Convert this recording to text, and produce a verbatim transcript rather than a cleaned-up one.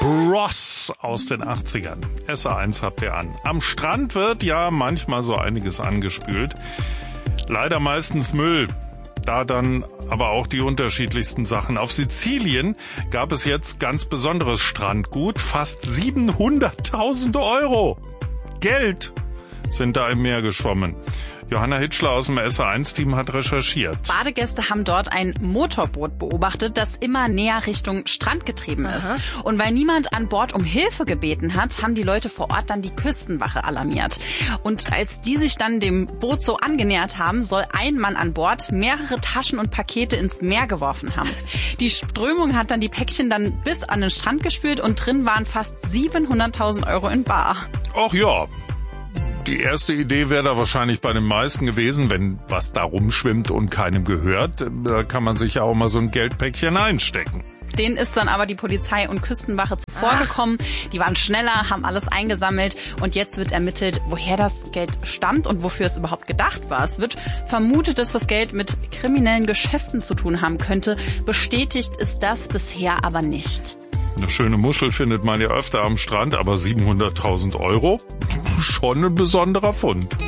Bros aus den achtzigern. S A eins habt ihr an. Am Strand wird ja manchmal so einiges angespült. Leider meistens Müll. Da dann aber auch die unterschiedlichsten Sachen. Auf Sizilien gab es jetzt ganz besonderes Strandgut. Fast siebenhunderttausend Euro. Geld sind da im Meer geschwommen. Johanna Hitschler aus dem S A eins Team hat recherchiert. Badegäste haben dort ein Motorboot beobachtet, das immer näher Richtung Strand getrieben ist. Aha. Und weil niemand an Bord um Hilfe gebeten hat, haben die Leute vor Ort dann die Küstenwache alarmiert. Und als die sich dann dem Boot so angenähert haben, soll ein Mann an Bord mehrere Taschen und Pakete ins Meer geworfen haben. Die Strömung hat dann die Päckchen dann bis an den Strand gespült und drin waren fast siebenhunderttausend Euro in bar. Ach ja. Die erste Idee wäre da wahrscheinlich bei den meisten gewesen, wenn was da rumschwimmt und keinem gehört, da kann man sich ja auch mal so ein Geldpäckchen einstecken. Denen ist dann aber die Polizei und Küstenwache zuvorgekommen. Die waren schneller, haben alles eingesammelt und jetzt wird ermittelt, woher das Geld stammt und wofür es überhaupt gedacht war. Es wird vermutet, dass das Geld mit kriminellen Geschäften zu tun haben könnte. Bestätigt ist das bisher aber nicht. Eine schöne Muschel findet man ja öfter am Strand, aber siebenhunderttausend Euro? Schon ein besonderer Fund.